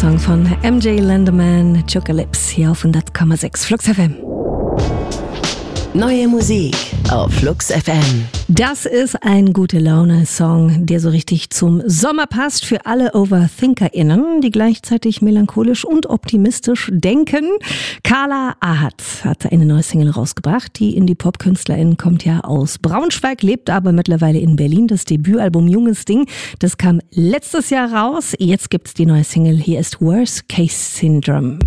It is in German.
Song von MJ Lenderman, Chocalypse, hier auf 100,6 Flux FM. Neue Musik auf Flux FM. Das ist ein Gute-Laune-Song, der so richtig zum Sommer passt für alle OverthinkerInnen, die gleichzeitig melancholisch und optimistisch denken. Carla Ahat hat eine neue Single rausgebracht. Die Indie-Pop-Künstlerin kommt ja aus Braunschweig, lebt aber mittlerweile in Berlin. Das Debütalbum Junges Ding, das kam letztes Jahr raus. Jetzt gibt's die neue Single. Hier ist Worst Case Syndrome.